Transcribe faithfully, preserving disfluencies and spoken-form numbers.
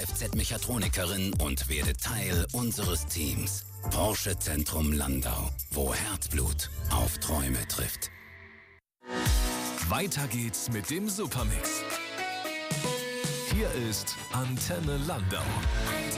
Kfz-Mechatronikerin und werde Teil unseres Teams. Porsche Zentrum Landau, wo Herzblut auf Träume trifft. Weiter geht's mit dem Supermix. Hier ist Antenne Landau.